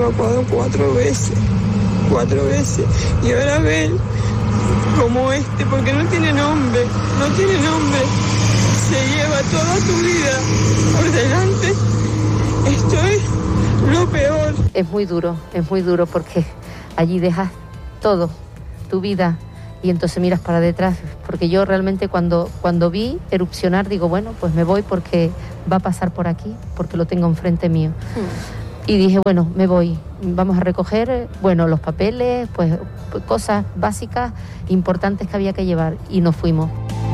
evacuado 4 veces. Y ahora ven como porque no tiene nombre, se lleva toda tu vida por delante. Esto es lo peor. Es muy duro porque allí dejas todo, tu vida, y entonces miras para detrás, porque yo realmente cuando vi erupcionar digo, bueno, pues me voy porque va a pasar por aquí, porque lo tengo enfrente mío. Y dije, bueno, me voy, vamos a recoger, los papeles, pues cosas básicas, importantes que había que llevar, y nos fuimos.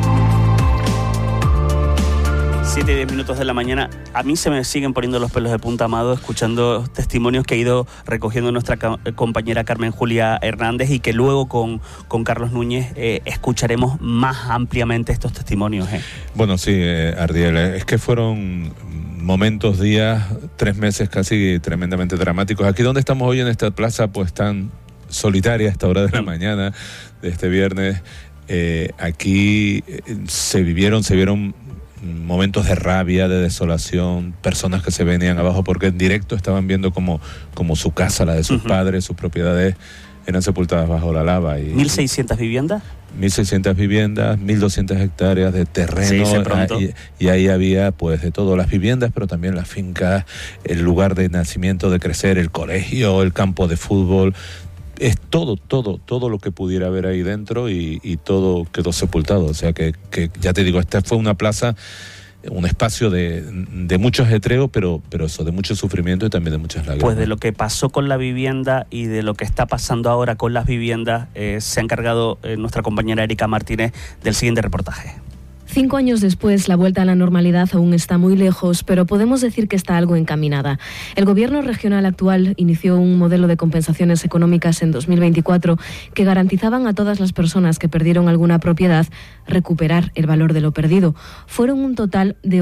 7:10 de la mañana. A mí se me siguen poniendo los pelos de punta, Amado, escuchando testimonios que ha ido recogiendo nuestra compañera Carmen Julia Hernández, y que luego con Carlos Núñez escucharemos más ampliamente estos testimonios. Bueno, sí, Ardiel, es que fueron momentos, días, 3 meses casi tremendamente dramáticos. Aquí donde estamos hoy, en esta plaza pues tan solitaria a esta hora de la mañana de este viernes, aquí se vieron momentos de rabia, de desolación, personas que se venían abajo porque en directo estaban viendo como su casa, la de sus padres, sus propiedades, eran sepultadas bajo la lava. Y 1.600 viviendas. 1.600 viviendas, 1.200 hectáreas de terreno, y ahí había pues de todo, las viviendas, pero también las fincas, el lugar de nacimiento, de crecer, el colegio, el campo de fútbol. Es todo lo que pudiera haber ahí dentro, y todo quedó sepultado. O sea que ya te digo, esta fue una plaza, un espacio de mucho ajetreo, pero eso, de mucho sufrimiento y también de muchas lágrimas. Pues de lo que pasó con la vivienda y de lo que está pasando ahora con las viviendas, se ha encargado nuestra compañera Erika Martínez del siguiente reportaje. 5 años después, la vuelta a la normalidad aún está muy lejos, pero podemos decir que está algo encaminada. El gobierno regional actual inició un modelo de compensaciones económicas en 2024 que garantizaban a todas las personas que perdieron alguna propiedad recuperar el valor de lo perdido. Fueron un total de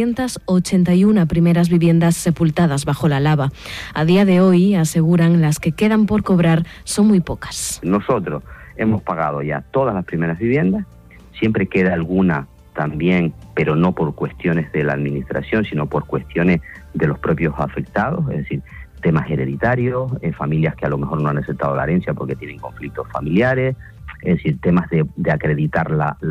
881 primeras viviendas sepultadas bajo la lava. A día de hoy, aseguran, las que quedan por cobrar son muy pocas. Nosotros hemos pagado ya todas las primeras viviendas, siempre queda alguna también, pero no por cuestiones de la administración, sino por cuestiones de los propios afectados, es decir, temas hereditarios, familias que a lo mejor no han aceptado la herencia porque tienen conflictos familiares, es decir, temas de acreditar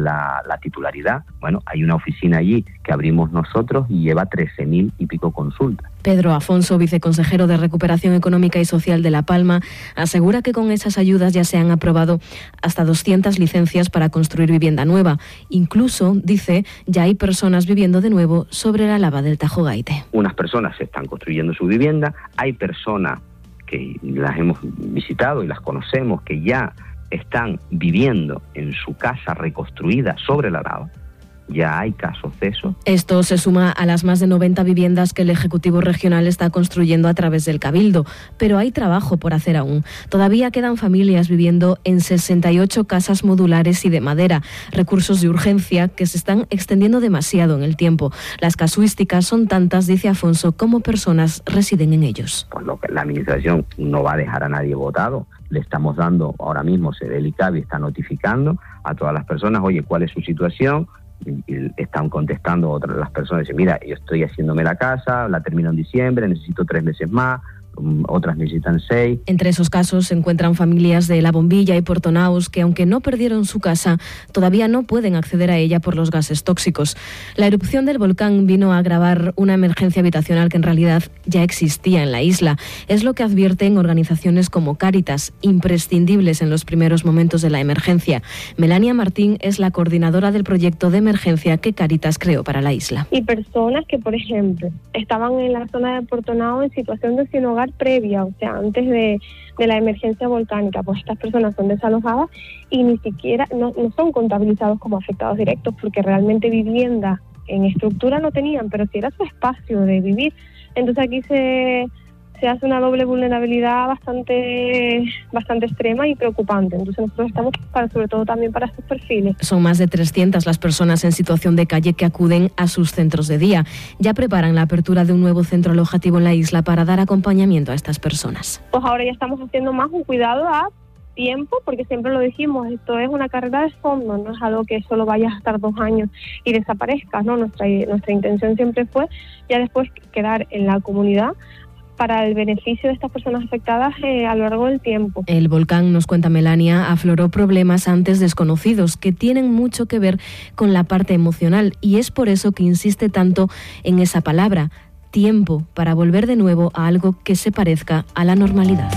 la titularidad. Bueno, hay una oficina allí que abrimos nosotros y lleva 13.000 y pico consultas. Pedro Afonso, viceconsejero de Recuperación Económica y Social de La Palma, asegura que con esas ayudas ya se han aprobado hasta 200 licencias para construir vivienda nueva. Incluso, dice, ya hay personas viviendo de nuevo sobre la lava del Tajo Gaite. Unas personas están construyendo su vivienda, hay personas que las hemos visitado y las conocemos que ya están viviendo en su casa reconstruida sobre la lava. Ya hay casos de eso. Esto se suma a las más de 90 viviendas que el Ejecutivo Regional está construyendo a través del Cabildo, pero hay trabajo por hacer aún. Todavía quedan familias viviendo en 68 casas modulares y de madera, recursos de urgencia que se están extendiendo demasiado en el tiempo. Las casuísticas son tantas, dice Afonso, como personas residen en ellos. Pues la Administración no va a dejar a nadie votado. Le estamos dando, ahora mismo el ICABI está notificando a todas las personas, oye, ¿cuál es su situación? Y están contestando otras las personas, dicen, mira, yo estoy haciéndome la casa, la termino en diciembre, necesito 3 meses más, otras necesitan 6. Entre esos casos se encuentran familias de La Bombilla y Portonaos que, aunque no perdieron su casa, todavía no pueden acceder a ella por los gases tóxicos. La erupción del volcán vino a agravar una emergencia habitacional que en realidad ya existía en la isla. Es lo que advierten organizaciones como Cáritas, imprescindibles en los primeros momentos de la emergencia. Melania Martín es la coordinadora del proyecto de emergencia que Cáritas creó para la isla. Y personas que, por ejemplo, estaban en la zona de Portonao en situación de sin hogar previa, o sea, antes de la emergencia volcánica, pues estas personas son desalojadas y ni siquiera no son contabilizados como afectados directos, porque realmente vivienda en estructura no tenían, pero sí era su espacio de vivir. Entonces aquí se hace una doble vulnerabilidad bastante extrema y preocupante. Entonces nosotros estamos sobre todo también para estos perfiles. Son más de 300 las personas en situación de calle que acuden a sus centros de día. Ya preparan la apertura de un nuevo centro alojativo en la isla para dar acompañamiento a estas personas. Pues ahora ya estamos haciendo más un cuidado a tiempo, porque siempre lo dijimos, esto es una carrera de fondo, no es algo que solo vayas a estar 2 años y desaparezcas, ¿no? Nuestra intención siempre fue ya después quedar en la comunidad para el beneficio de estas personas afectadas a lo largo del tiempo. El volcán, nos cuenta Melania, afloró problemas antes desconocidos que tienen mucho que ver con la parte emocional, y es por eso que insiste tanto en esa palabra, tiempo, para volver de nuevo a algo que se parezca a la normalidad.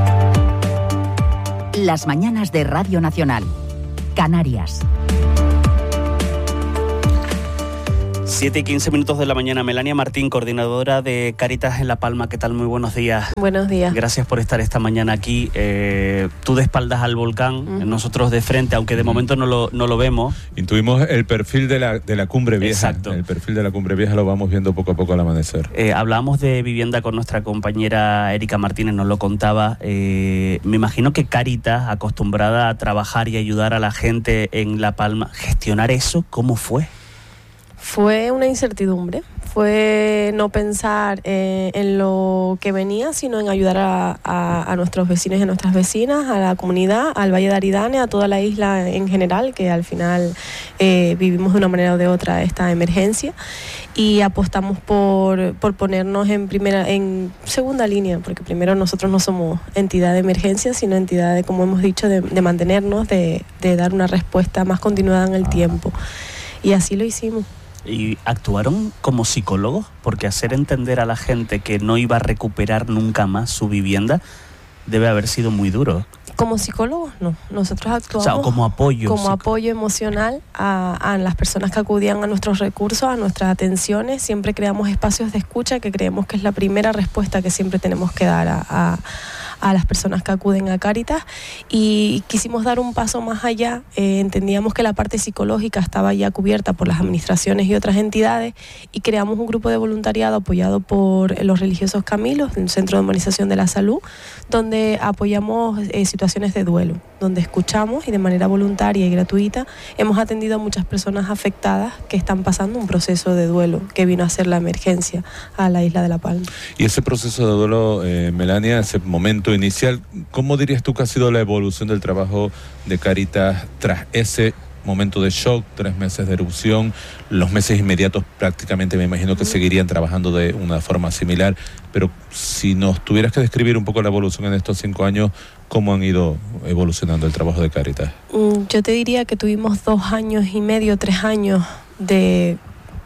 Las mañanas de Radio Nacional, Canarias. 7:15 de la mañana. Melania Martín, coordinadora de Cáritas en La Palma. ¿Qué tal? Muy buenos días. Buenos días. Gracias por estar esta mañana aquí. Tú de espaldas al volcán, nosotros de frente, aunque de momento no lo vemos. Intuimos el perfil de la Cumbre Vieja. Exacto. El perfil de la Cumbre Vieja lo vamos viendo poco a poco al amanecer. Hablábamos de vivienda con nuestra compañera Erika Martínez, nos lo contaba. Me imagino que Cáritas, acostumbrada a trabajar y ayudar a la gente en La Palma, gestionar eso, ¿cómo fue? Fue una incertidumbre, fue no pensar en lo que venía, sino en ayudar a nuestros vecinos y a nuestras vecinas, a la comunidad, al Valle de Aridane, a toda la isla en general, que al final vivimos de una manera o de otra esta emergencia, y apostamos por ponernos en segunda línea, porque primero nosotros no somos entidad de emergencia, sino entidad de, como hemos dicho, de mantenernos, de dar una respuesta más continuada en el tiempo, y así lo hicimos. ¿Y actuaron como psicólogos? Porque hacer entender a la gente que no iba a recuperar nunca más su vivienda debe haber sido muy duro. Como psicólogos, no. Nosotros actuamos como apoyo. Como apoyo emocional a las personas que acudían a nuestros recursos, a nuestras atenciones. Siempre creamos espacios de escucha, que creemos que es la primera respuesta que siempre tenemos que dar a las personas que acuden a Cáritas, y quisimos dar un paso más allá. Entendíamos que la parte psicológica estaba ya cubierta por las administraciones y otras entidades, y creamos un grupo de voluntariado apoyado por los religiosos Camilos, el Centro de Humanización de la Salud, donde apoyamos situaciones de duelo, donde escuchamos, y de manera voluntaria y gratuita hemos atendido a muchas personas afectadas que están pasando un proceso de duelo que vino a ser la emergencia a la isla de La Palma. Y ese proceso de duelo, Melania, ese momento inicial, ¿cómo dirías tú que ha sido la evolución del trabajo de Cáritas tras ese momento de shock, 3 meses de erupción? Los meses inmediatos prácticamente me imagino que seguirían trabajando de una forma similar, pero si nos tuvieras que describir un poco la evolución en estos 5 años, ¿cómo han ido evolucionando el trabajo de Cáritas? Yo te diría que tuvimos 2 años y medio, 3 años de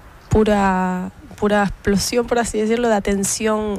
pura explosión, por así decirlo, de atención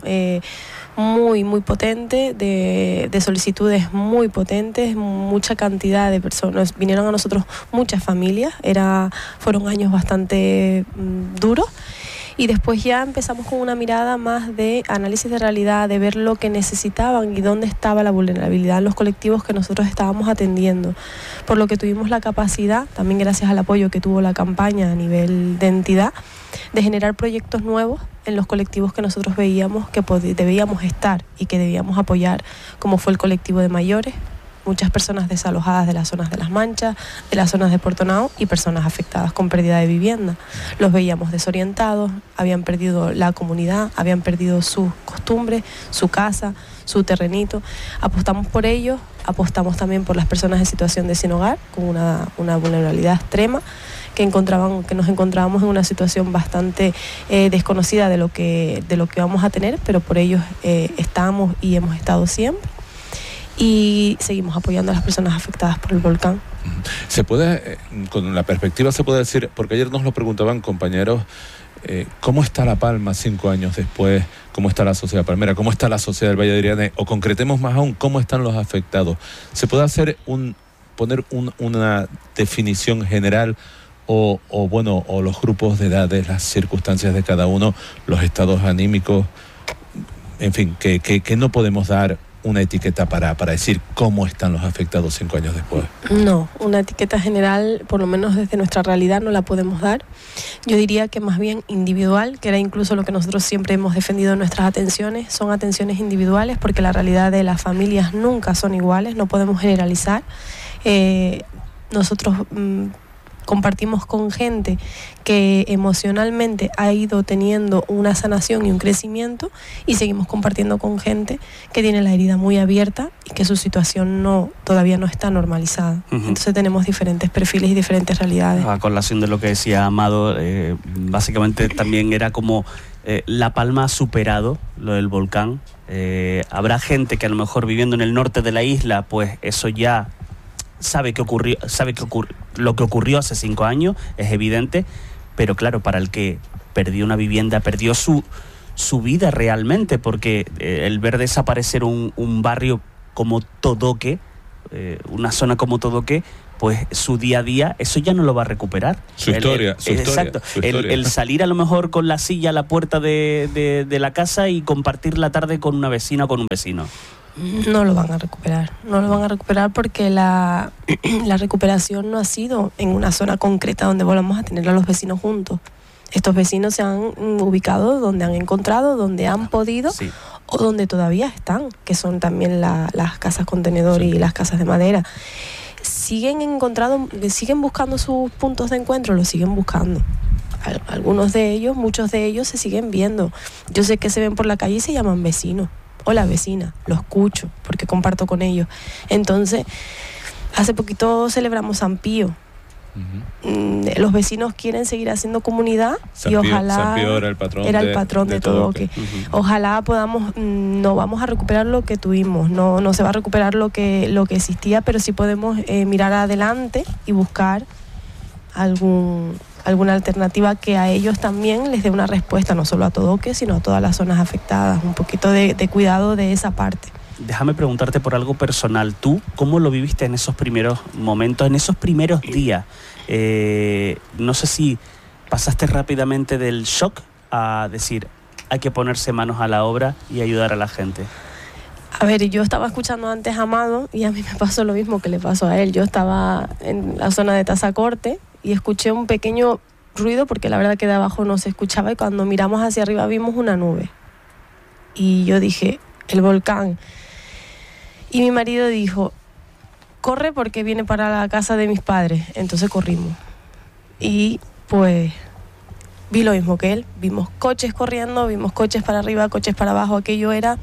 muy, muy potente, de solicitudes muy potentes, mucha cantidad de personas. Vinieron a nosotros muchas familias, fueron años bastante duros, y después ya empezamos con una mirada más de análisis de realidad, de ver lo que necesitaban y dónde estaba la vulnerabilidad en los colectivos que nosotros estábamos atendiendo, por lo que tuvimos la capacidad, también gracias al apoyo que tuvo la campaña a nivel de entidad, de generar proyectos nuevos en los colectivos que nosotros veíamos que debíamos estar y que debíamos apoyar, como fue el colectivo de mayores, muchas personas desalojadas de las zonas de Las Manchas, de las zonas de Puerto Nao, y personas afectadas con pérdida de vivienda. Los veíamos desorientados, habían perdido la comunidad, habían perdido sus costumbres, su casa, su terrenito. Apostamos por ellos, apostamos también por las personas en situación de sin hogar, con una vulnerabilidad extrema, que nos encontrábamos en una situación bastante desconocida de lo que vamos a tener, pero por ellos estamos y hemos estado siempre. Y seguimos apoyando a las personas afectadas por el volcán. Se puede, con la perspectiva se puede decir, porque ayer nos lo preguntaban compañeros, ¿cómo está La Palma 5 años después? ¿Cómo está la sociedad palmera? ¿Cómo está la sociedad del Valle de Aridane? O concretemos más aún, ¿cómo están los afectados? ¿Se puede hacer poner una definición general o los grupos de edades, las circunstancias de cada uno, los estados anímicos, en fin, que no podemos dar una etiqueta para decir cómo están los afectados 5 años después? No, una etiqueta general, por lo menos desde nuestra realidad, no la podemos dar. Yo diría que más bien individual, que era incluso lo que nosotros siempre hemos defendido en nuestras atenciones, son atenciones individuales, porque la realidad de las familias nunca son iguales, no podemos generalizar. Nosotros compartimos con gente que emocionalmente ha ido teniendo una sanación y un crecimiento, y seguimos compartiendo con gente que tiene la herida muy abierta y que su situación todavía no está normalizada. Entonces tenemos diferentes perfiles y diferentes realidades. A colación de lo que decía Amado, básicamente también era como La Palma ha superado lo del volcán. Habrá gente que a lo mejor viviendo en el norte de la isla, pues eso ya sabe lo que ocurrió hace 5 años, es evidente, pero claro, para el que perdió una vivienda, perdió su vida realmente, porque el ver desaparecer un barrio como Todoque, una zona como Todoque, pues su día a día, eso ya no lo va a recuperar. Exacto. El salir a lo mejor con la silla a la puerta de la casa y compartir la tarde con una vecina o con un vecino. No lo van a recuperar porque la recuperación no ha sido en una zona concreta donde volvamos a tener a los vecinos juntos. Estos vecinos se han ubicado donde han encontrado, donde han podido, sí, o donde todavía están, que son también las casas contenedor, sí, y las casas de madera. Siguen buscando sus puntos de encuentro, los siguen buscando. Algunos de ellos, muchos de ellos se siguen viendo. Yo sé que se ven por la calle y se llaman vecinos. Hola vecina, lo escucho porque comparto con ellos. Entonces, hace poquito celebramos San Pío. Uh-huh. Los vecinos quieren seguir haciendo comunidad y ojalá San Pío era el patrón de Todoque. Uh-huh. Ojalá podamos, no vamos a recuperar lo que tuvimos, no se va a recuperar lo que existía, pero sí podemos mirar adelante y buscar alguna alternativa que a ellos también les dé una respuesta, no solo a Todoque, sino a todas las zonas afectadas, un poquito de cuidado de esa parte. Déjame preguntarte por algo personal. ¿Tú cómo lo viviste en esos primeros momentos, en esos primeros días? No sé si pasaste rápidamente del shock a decir, hay que ponerse manos a la obra y ayudar a la gente. A ver, yo estaba escuchando antes a Amado y a mí me pasó lo mismo que le pasó a él. Yo estaba en la zona de Tazacorte y escuché un pequeño ruido porque la verdad que de abajo no se escuchaba y cuando miramos hacia arriba vimos una nube. Y yo dije, el volcán. Y mi marido dijo, corre porque viene para la casa de mis padres. Entonces corrimos. Y pues vi lo mismo que él. Vimos coches corriendo, vimos coches para arriba, coches para abajo. Aquello era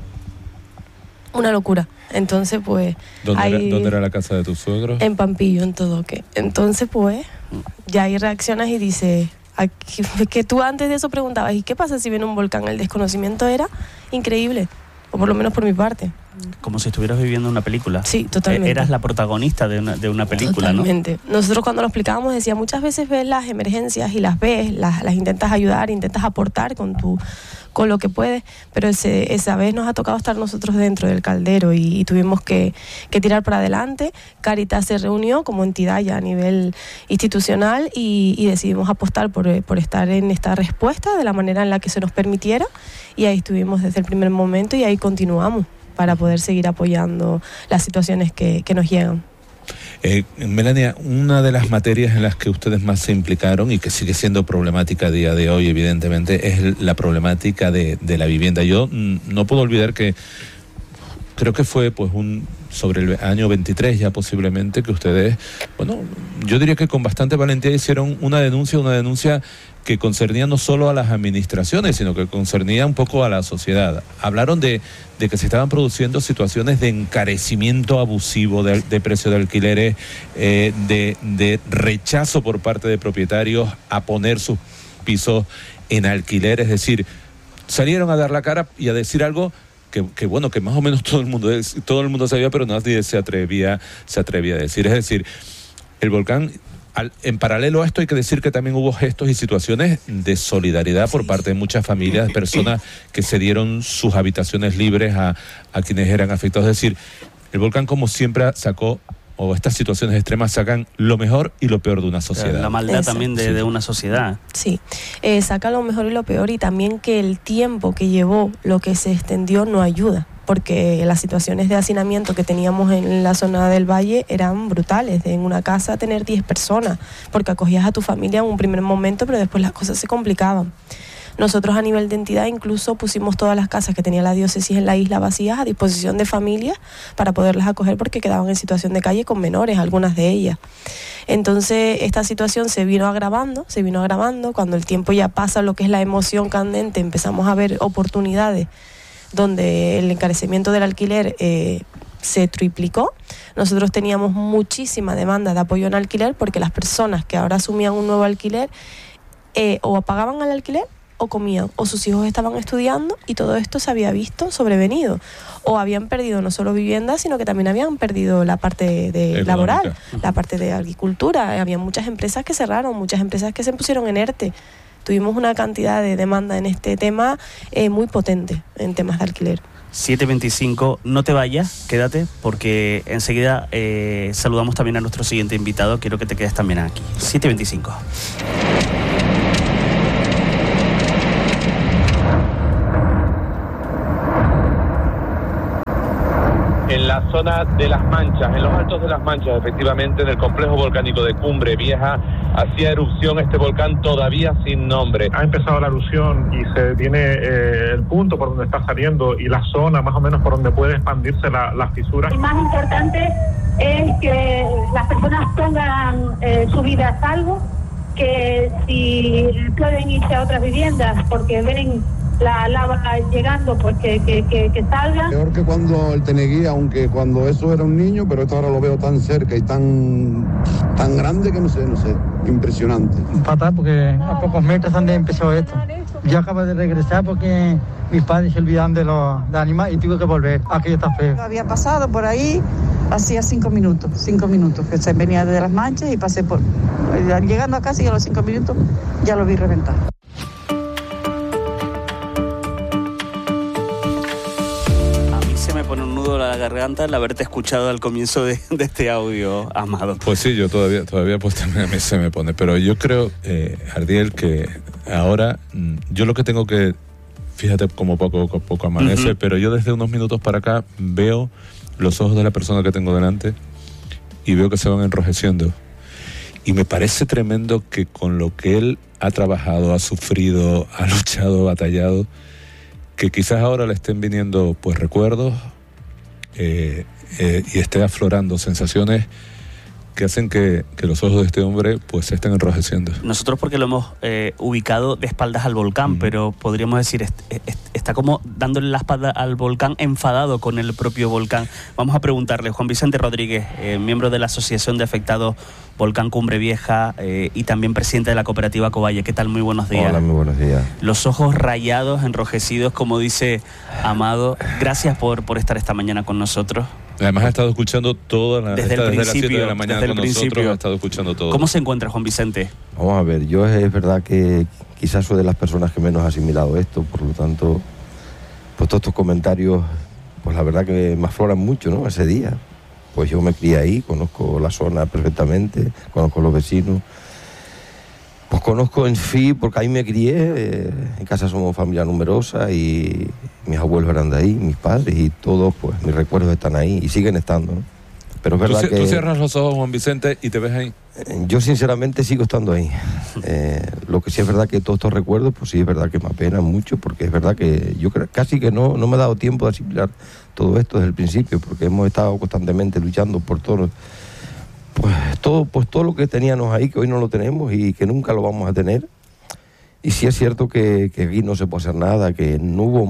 una locura. Entonces pues... ¿Dónde era la casa de tus suegros? En Pampillo, en Todoque. Entonces pues ya ahí reaccionas y dices... que tú antes de eso preguntabas, ¿y qué pasa si viene un volcán? El desconocimiento era increíble. O por lo menos por mi parte. Como si estuvieras viviendo una película. Sí, totalmente. Eras la protagonista de una película, totalmente. ¿no? Nosotros cuando lo explicábamos decía, muchas veces ves las emergencias y las ves, las intentas ayudar, intentas aportar con lo que puedes, pero esa vez nos ha tocado estar nosotros dentro del caldero y tuvimos que tirar para adelante. Cáritas se reunió como entidad ya a nivel institucional y decidimos apostar por estar en esta respuesta de la manera en la que se nos permitiera y ahí estuvimos desde el primer momento y ahí continuamos para poder seguir apoyando las situaciones que nos llegan. Melania, una de las materias en las que ustedes más se implicaron y que sigue siendo problemática a día de hoy, evidentemente, es la problemática de la vivienda. Yo no puedo olvidar que creo que fue pues sobre el año 23 ya posiblemente que ustedes, bueno, yo diría que con bastante valentía hicieron una denuncia que concernía no solo a las administraciones, sino que concernía un poco a la sociedad. Hablaron de que se estaban produciendo situaciones de encarecimiento abusivo de precio de alquileres, de rechazo por parte de propietarios a poner sus pisos en alquiler, es decir, salieron a dar la cara y a decir algo que bueno, que más o menos todo el mundo sabía, pero nadie se atrevía a decir. Es decir, el volcán, en paralelo a esto hay que decir que también hubo gestos y situaciones de solidaridad por parte de muchas familias, de personas que cedieron sus habitaciones libres a quienes eran afectados. Es decir, el volcán como siempre sacó, o estas situaciones extremas sacan lo mejor y lo peor de una sociedad. La maldad. Exacto. También de una sociedad. Sí, saca lo mejor y lo peor y también que el tiempo que llevó, lo que se extendió no ayuda, porque las situaciones de hacinamiento que teníamos en la zona del valle eran brutales, de en una casa tener 10 personas, porque acogías a tu familia en un primer momento, pero después las cosas se complicaban. Nosotros a nivel de entidad incluso pusimos todas las casas que tenía la diócesis en la isla vacías a disposición de familias para poderlas acoger porque quedaban en situación de calle con menores, algunas de ellas. Entonces esta situación se vino agravando, cuando el tiempo ya pasa lo que es la emoción candente, empezamos a ver oportunidades donde el encarecimiento del alquiler se triplicó. Nosotros teníamos muchísima demanda de apoyo en alquiler porque las personas que ahora asumían un nuevo alquiler o pagaban el alquiler o comían, o sus hijos estaban estudiando y todo esto se había visto sobrevenido, o habían perdido no solo viviendas, sino que también habían perdido la parte de laboral, la parte de agricultura. Había muchas empresas que cerraron, muchas empresas que se pusieron en ERTE. Tuvimos una cantidad de demanda en este tema muy potente en temas de alquiler. 7:25, no te vayas, quédate, porque enseguida saludamos también a nuestro siguiente invitado. Quiero que te quedes también aquí. 7:25. En la zona de Las Manchas, en los altos de Las Manchas, efectivamente, en el complejo volcánico de Cumbre Vieja, hacía erupción este volcán todavía sin nombre. Ha empezado la erupción y se tiene el punto por donde está saliendo y la zona más o menos por donde puede expandirse la fisura. Lo más importante es que las personas pongan su vida a salvo, que si pueden irse a otras viviendas porque ven la lava llegando, pues que salga. Peor que cuando el Teneguía, aunque cuando eso era un niño, pero esto ahora lo veo tan cerca y tan grande que no sé, impresionante. Fatal, porque a pocos metros donde empezó esto. Yo acabo de regresar porque mis padres se olvidaron de los animales y tuve que volver. Aquello está feo. Había pasado por ahí hacía 5 minutos, que se venía desde Las Manchas y pasé por... Llegando a casa y a los 5 minutos ya lo vi reventar. Me pone un nudo a la garganta el haberte escuchado al comienzo de este audio, Amado. Pues sí, yo todavía pues también a mí se me pone, pero yo creo, Ardiel, que ahora yo lo que tengo que, fíjate cómo poco a poco amanece, pero yo desde unos minutos para acá veo los ojos de la persona que tengo delante y veo que se van enrojeciendo. Y me parece tremendo que con lo que él ha trabajado, ha sufrido, ha luchado, ha batallado, que quizás ahora le estén viniendo pues recuerdos y esté aflorando sensaciones que hacen que los ojos de este hombre pues se estén enrojeciendo. Nosotros porque lo hemos ubicado de espaldas al volcán, pero podríamos decir, está como dándole la espalda al volcán, enfadado con el propio volcán. Vamos a preguntarle, Juan Vicente Rodríguez, miembro de la Asociación de Afectados Volcán Cumbre Vieja y también presidente de la cooperativa Covalle. ¿Qué tal? Muy buenos días. Hola, muy buenos días. Los ojos rayados, enrojecidos, como dice Amado. Gracias por estar esta mañana con nosotros. Además ha estado escuchando desde las 7 de la mañana con nosotros, ha estado escuchando todo. ¿Cómo se encuentra, Juan Vicente? Vamos a ver, yo es verdad que quizás soy de las personas que menos ha asimilado esto, por lo tanto, pues todos estos comentarios, pues la verdad que me afloran mucho, ¿no? Ese día. Pues yo me crié ahí, conozco la zona perfectamente, conozco los vecinos, pues conozco en fin, porque ahí me crié, en casa somos familia numerosa y mis abuelos eran de ahí, mis padres y todos, pues mis recuerdos están ahí y siguen estando, ¿no? Pero es verdad que... ¿Tú cierras los ojos, Juan Vicente, y te ves ahí? Yo sinceramente sigo estando ahí. Lo que sí es verdad que todos estos recuerdos, pues sí es verdad que me apenan mucho, porque es verdad que yo casi que no me he dado tiempo de asimilar todo esto desde el principio, porque hemos estado constantemente luchando por todo lo que teníamos ahí, que hoy no lo tenemos y que nunca lo vamos a tener. Y sí es cierto que aquí no se puede hacer nada, que no hubo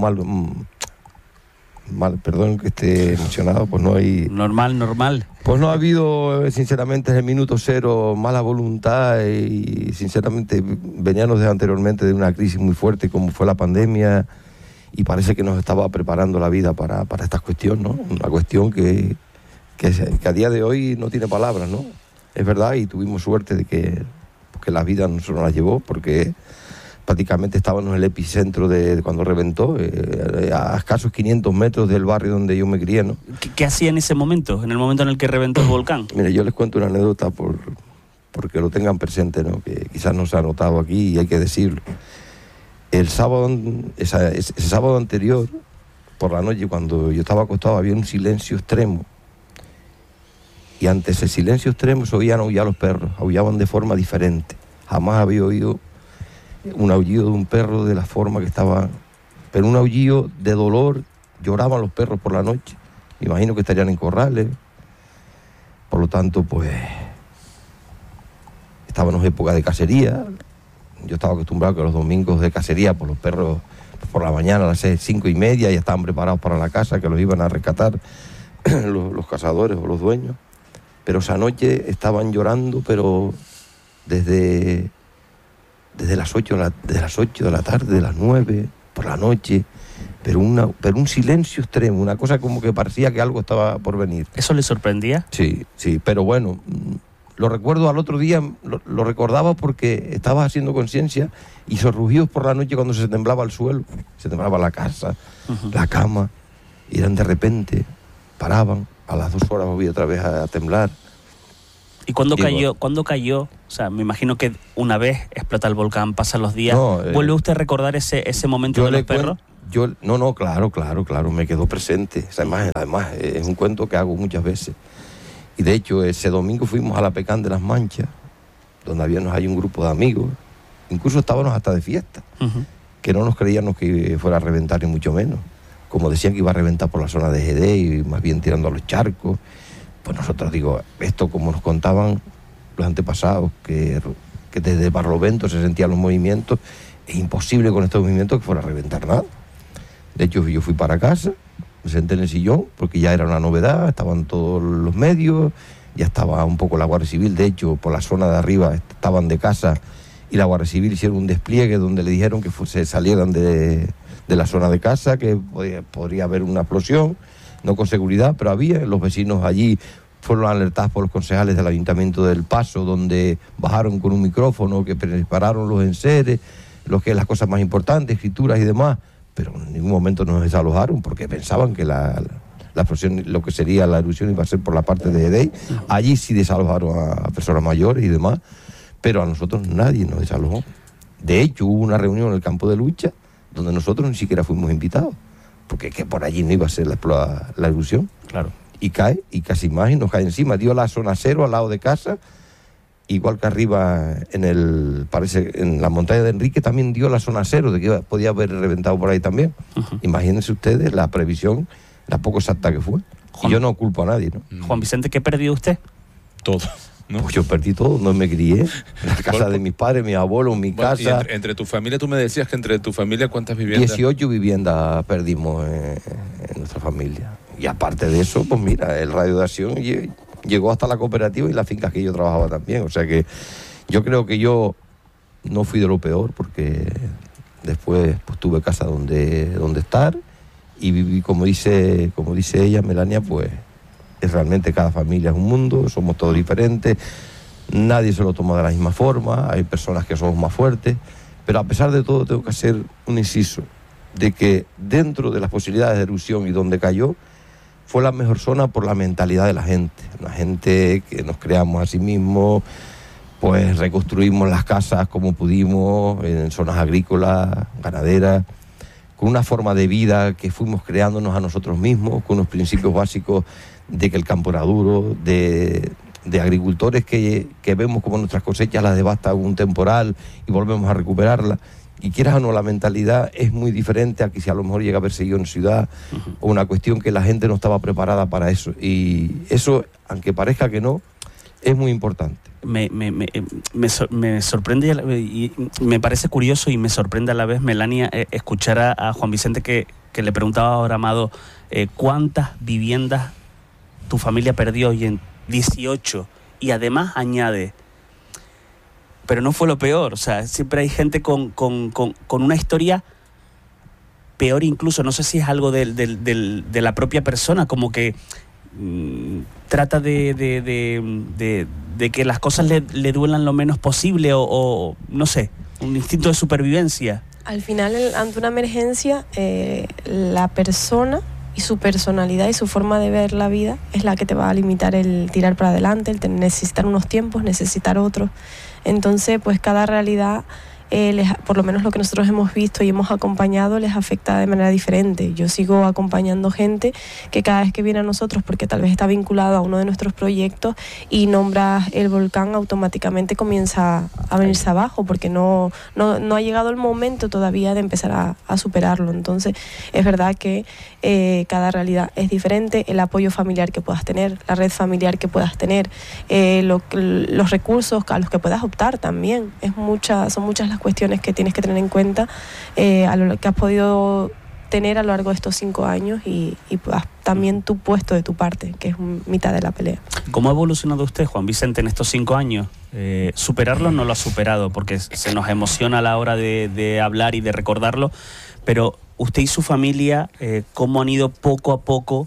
perdón que esté emocionado, pues no hay... Normal. Pues no ha habido, sinceramente, desde el minuto cero, mala voluntad y, sinceramente, veníamos desde anteriormente de una crisis muy fuerte como fue la pandemia y parece que nos estaba preparando la vida para esta cuestión, ¿no? Una cuestión que a día de hoy no tiene palabras, ¿no? Es verdad, y tuvimos suerte de que la vida no se nos la llevó, porque prácticamente estábamos en el epicentro de cuando reventó, a escasos 500 metros del barrio donde yo me crié, ¿no? ¿Qué hacía en ese momento, en el momento en el que reventó el volcán? Mire, yo les cuento una anécdota porque lo tengan presente, ¿no? Que quizás no se ha notado aquí y hay que decirlo. El sábado, ese sábado anterior, por la noche, cuando yo estaba acostado, había un silencio extremo. Y ante ese silencio extremo se oían aullar los perros, aullaban de forma diferente. Jamás había oído un aullido de un perro de la forma que estaba, pero un aullido de dolor. Lloraban los perros por la noche, imagino que estarían en corrales. Por lo tanto, pues estábamos en época de cacería. Yo estaba acostumbrado que los domingos de cacería, pues los perros por la mañana a las 5:30 ya estaban preparados para la casa, que los iban a rescatar los cazadores o los dueños. Pero esa noche estaban llorando, pero desde desde las 8 de la tarde, de las 9, por la noche, pero un silencio extremo, una cosa como que parecía que algo estaba por venir. ¿Eso le sorprendía? Sí, pero bueno, lo recuerdo al otro día, lo recordaba porque estaba haciendo conciencia y esos rugidos por la noche cuando se temblaba el suelo, se temblaba la casa, la cama, y eran de repente, paraban, a las 2 horas volvía otra vez a temblar. ¿Y cuándo cayó? O sea, me imagino que una vez explota el volcán, pasan los días. ¿Vuelve usted a recordar ese momento de los perros? Claro, me quedó presente esa imagen. Además, es un cuento que hago muchas veces. Y de hecho, ese domingo fuimos a la Pecán de las Manchas, donde hay un grupo de amigos, incluso estábamos hasta de fiesta, que no nos creíamos que fuera a reventar, ni mucho menos. Como decían que iba a reventar por la zona de Gedé y más bien tirando a los charcos. Pues nosotros, esto como nos contaban los antepasados, que desde Barlovento se sentían los movimientos, es imposible con estos movimientos que fuera a reventar nada. De hecho, yo fui para casa, me senté en el sillón, porque ya era una novedad, estaban todos los medios, ya estaba un poco la Guardia Civil. De hecho, por la zona de arriba estaban de casa y la Guardia Civil hicieron un despliegue donde le dijeron que se salieran de la zona de casa, que podría haber una explosión, no con seguridad, pero los vecinos allí fueron alertados por los concejales del Ayuntamiento del Paso, donde bajaron con un micrófono, que prepararon los enseres, las cosas más importantes, escrituras y demás, pero en ningún momento nos desalojaron porque pensaban que la explosión, lo que sería la erupción, iba a ser por la parte de Gedei. Allí sí desalojaron a personas mayores y demás, pero a nosotros nadie nos desalojó. De hecho, hubo una reunión en el campo de lucha donde nosotros ni siquiera fuimos invitados, porque que por allí no iba a ser la erupción. Claro. Y cae, y casi más, y nos cae encima. Dio la zona cero al lado de casa, igual que arriba en la montaña de Enrique también dio la zona cero, de que podía haber reventado por ahí también. Imagínense ustedes la previsión, la poco exacta que fue. Y yo no culpo a nadie, ¿no? Juan Vicente, ¿qué perdió usted? Todo. ¿No? Pues yo perdí todo, no me crié. En la casa de mis padres, mis abuelos, mi casa. Y entre tu familia, tú me decías que entre tu familia, ¿cuántas viviendas? 18 viviendas perdimos en nuestra familia. Y aparte de eso, pues mira, el radio de acción llegó hasta la cooperativa y las fincas que yo trabajaba también. O sea que yo creo que yo no fui de lo peor, porque después pues tuve casa donde estar y viví, como dice ella, Melania, pues es realmente cada familia es un mundo, somos todos diferentes, nadie se lo toma de la misma forma, hay personas que somos más fuertes, pero a pesar de todo tengo que hacer un inciso de que dentro de las posibilidades de erupción y donde cayó, fue la mejor zona por la mentalidad de la gente que nos creamos a sí mismos, pues reconstruimos las casas como pudimos, en zonas agrícolas, ganaderas, con una forma de vida que fuimos creándonos a nosotros mismos, con unos principios básicos de que el campo era duro, de agricultores que vemos como nuestras cosechas las devasta un temporal y volvemos a recuperarlas. Y quieras o no, la mentalidad es muy diferente a que si a lo mejor llega a haber seguido en ciudad, o una cuestión que la gente no estaba preparada para eso. Y eso, aunque parezca que no, es muy importante. Me sorprende y me parece curioso y me sorprende a la vez, Melania, escuchar a Juan Vicente que le preguntaba ahora, Amado, ¿cuántas viviendas tu familia perdió hoy en 18? Y además añade, pero no fue lo peor, o sea, siempre hay gente con una historia peor incluso, no sé si es algo de la propia persona, como que trata de que las cosas le duelan lo menos posible o no sé, un instinto de supervivencia. Al final, ante una emergencia, la persona y su personalidad y su forma de ver la vida es la que te va a limitar el tirar para adelante, el necesitar unos tiempos, necesitar otros. Entonces, pues cada realidad, por lo menos lo que nosotros hemos visto y hemos acompañado, les afecta de manera diferente. Yo sigo acompañando gente que cada vez que viene a nosotros, porque tal vez está vinculado a uno de nuestros proyectos y nombras el volcán, automáticamente comienza a venirse abajo, porque no ha llegado el momento todavía de empezar a superarlo. Entonces, es verdad que cada realidad es diferente, el apoyo familiar que puedas tener, la red familiar que puedas tener, los recursos a los que puedas optar también. Son muchas las cuestiones que tienes que tener en cuenta a lo que has podido tener a lo largo de estos 5 años y también tu puesto de tu parte, que es mitad de la pelea. ¿Cómo ha evolucionado usted, Juan Vicente, en estos 5 años? ¿Superarlo no lo ha superado? Porque se nos emociona a la hora de hablar y de recordarlo, pero usted y su familia, ¿cómo han ido poco a poco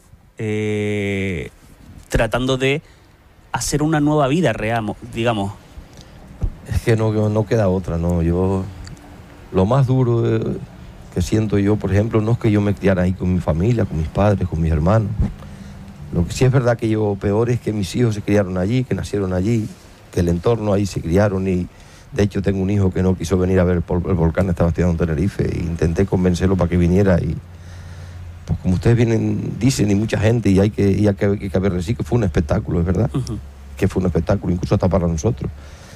tratando de hacer una nueva vida real, digamos? Es que no queda otra, ¿no? Lo más duro que siento yo, por ejemplo, no es que yo me criara ahí con mi familia, con mis padres, con mis hermanos. Lo que sí es verdad que yo peor es que mis hijos se criaron allí, que nacieron allí, que el entorno ahí se criaron, y de hecho tengo un hijo que no quiso venir a ver el volcán, estaba estudiando en Tenerife, e intenté convencerlo para que viniera, y pues como ustedes dicen, y mucha gente, y hay que decir que fue un espectáculo, es verdad, que fue un espectáculo, incluso hasta para nosotros.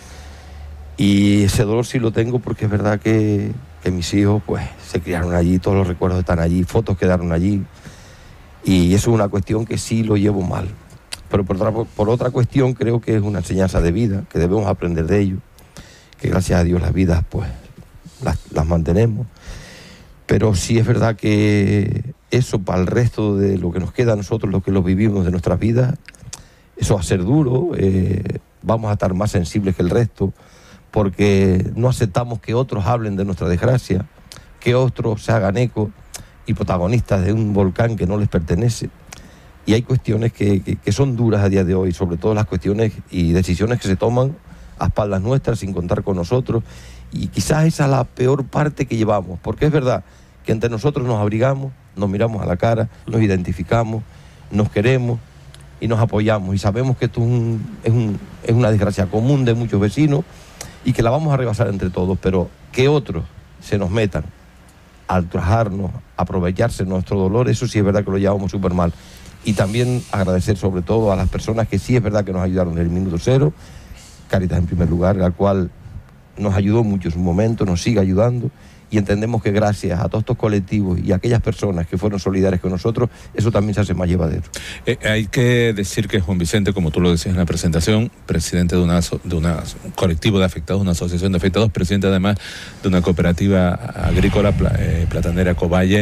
Y ese dolor sí lo tengo porque es verdad que mis hijos pues se criaron allí, todos los recuerdos están allí, fotos quedaron allí, y eso es una cuestión que sí lo llevo mal. Pero por otra cuestión creo que es una enseñanza de vida, que debemos aprender de ello, que gracias a Dios las vidas pues las mantenemos. Pero sí es verdad que eso para el resto de lo que nos queda a nosotros, lo que lo vivimos de nuestras vidas, eso va a ser duro, vamos a estar más sensibles que el resto, porque no aceptamos que otros hablen de nuestra desgracia, que otros se hagan eco y protagonistas de un volcán que no les pertenece. Y hay cuestiones que son duras a día de hoy, sobre todo las cuestiones y decisiones que se toman a espaldas nuestras, sin contar con nosotros, y quizás esa es la peor parte que llevamos, porque es verdad que entre nosotros nos abrigamos, nos miramos a la cara, nos identificamos, nos queremos y nos apoyamos, y sabemos que esto es una desgracia común de muchos vecinos, y que la vamos a rebasar entre todos, pero que otros se nos metan a ultrajarnos, a aprovecharse de nuestro dolor, eso sí es verdad que lo llevamos súper mal. Y también agradecer sobre todo a las personas que sí es verdad que nos ayudaron desde el minuto cero, Cáritas en primer lugar, la cual nos ayudó mucho en su momento, nos sigue ayudando, y entendemos que gracias a todos estos colectivos y a aquellas personas que fueron solidarias con nosotros, eso también se hace más llevadero. Hay que decir que Juan Vicente, como tú lo decías en la presentación, presidente de un colectivo de afectados, una asociación de afectados, presidente además de una cooperativa agrícola platanera Covalle.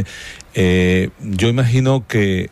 Yo imagino que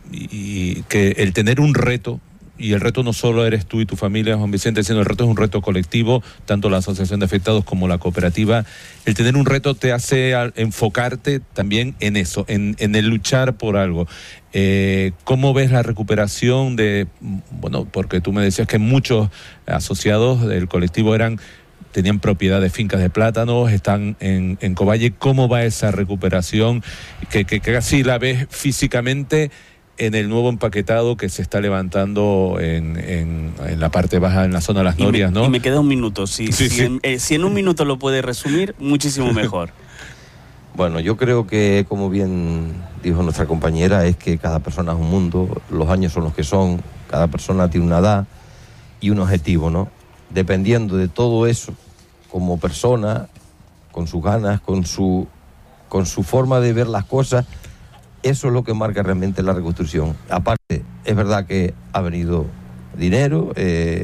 el tener un reto, y el reto no solo eres tú y tu familia, Juan Vicente, sino el reto es un reto colectivo, tanto la Asociación de Afectados como la cooperativa. El tener un reto te hace enfocarte también en eso, en el luchar por algo. ¿Cómo ves la recuperación bueno, porque tú me decías que muchos asociados del colectivo tenían propiedad de fincas de plátanos, están en Covalle? ¿Cómo va esa recuperación? Que casi la ves físicamente en el nuevo empaquetado que se está levantando en la parte baja, en la zona de las Norias, ¿no? Y me queda un minuto. Si en un minuto lo puede resumir, muchísimo mejor. Bueno, yo creo que, como bien dijo nuestra compañera, es que cada persona es un mundo, los años son los que son, cada persona tiene una edad y un objetivo, ¿no? Dependiendo de todo eso, como persona, con sus ganas, con su forma de ver las cosas, eso es lo que marca realmente la reconstrucción. Aparte, es verdad que ha venido dinero,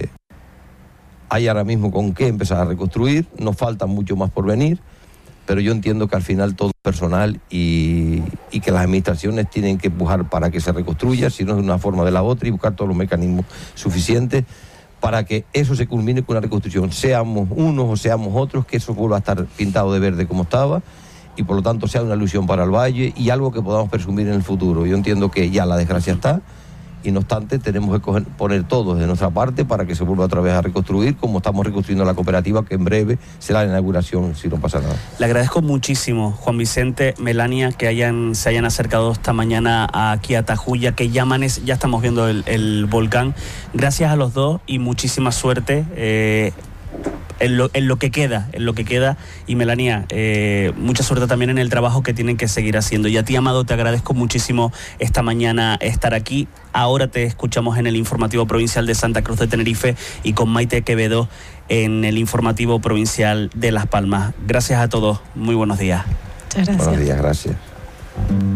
hay ahora mismo con qué empezar a reconstruir, nos falta mucho más por venir, pero yo entiendo que al final todo es personal y que las administraciones tienen que empujar para que se reconstruya, si no es de una forma o de la otra, y buscar todos los mecanismos suficientes para que eso se culmine con una reconstrucción, seamos unos o seamos otros, que eso vuelva a estar pintado de verde como estaba, y por lo tanto sea una ilusión para el valle y algo que podamos presumir en el futuro. Yo entiendo que ya la desgracia está, y no obstante tenemos que poner todos de nuestra parte para que se vuelva otra vez a reconstruir, como estamos reconstruyendo la cooperativa, que en breve será la inauguración, si no pasa nada. Le agradezco muchísimo, Juan Vicente, Melania, que se hayan acercado esta mañana aquí a Tajuya, que ya estamos viendo el volcán. Gracias a los dos y muchísima suerte en lo que queda, y Melania, mucha suerte también en el trabajo que tienen que seguir haciendo. Y a ti, Amado, te agradezco muchísimo esta mañana estar aquí. Ahora te escuchamos en el informativo provincial de Santa Cruz de Tenerife y con Maite Quevedo en el informativo provincial de Las Palmas. Gracias a todos, muy buenos días. Muchas gracias. Buenos días, gracias.